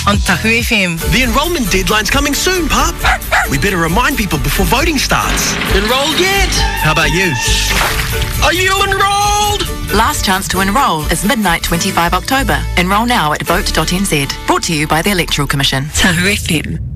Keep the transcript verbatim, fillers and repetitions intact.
on Tahu F M. The enrolment deadline's coming soon, Pup. We better remind people before voting starts. Enrolled yet? How about you? Are you enrolled? Last chance to enrol is midnight twenty-five October. Enrol now at vote dot n z. Brought to you by the Electoral Commission. Tahu F M.